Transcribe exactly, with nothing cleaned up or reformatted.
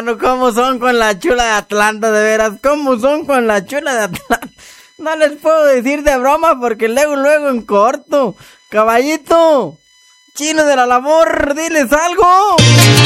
mano, ¿cómo son con la chula de Atlanta, de veras? ¿Cómo son con la chula de Atlanta? No les puedo decir de broma porque luego, luego en corto. Caballito, chino de la labor, diles algo.